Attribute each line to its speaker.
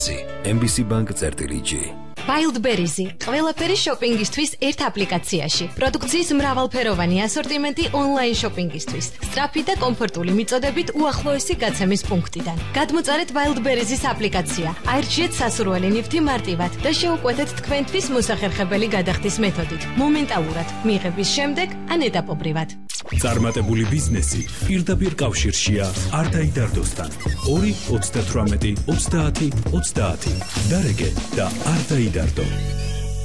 Speaker 1: MBC Bank-წერტილი-G
Speaker 2: Wildberries-ი ყველაფერი შოპინგისთვის ერთ აპლიკაციაში. პროდუქციის მრავალფეროვანი ასორტიმენტი ონლაინ შოპინგისთვის. სწრაფი და კომფორტული მიწოდებით უახლოესი გაცემის პუნქტიდან. გადმოწერეთ Wildberries-ის აპლიკაცია. აირჩიეთ სასურველი ნივთი მარტივად და შეუკვეთეთ თქვენთვის მოსახერხებელი გადახდის მეთოდით. მომენტალურად, მიღების შემდეგ ან ეტაპობრივად.
Speaker 1: წარმატებული ბიზნესი პირდაპირ კავშირშია არტაიდარდოსთან 2 38 30 30 დარეგე და არტაიდარდო